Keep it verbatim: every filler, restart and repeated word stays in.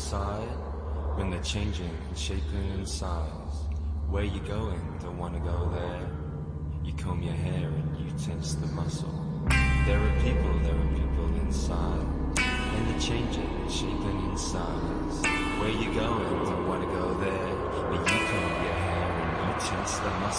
inside, when they're changing and shaping in size. Where you going? Don't wanna go there. You comb your hair and you tense the muscle. There are people, there are people inside, and they're changing and shaping in size. Where you going? Don't wanna go there. But you comb your hair and you tense the muscle.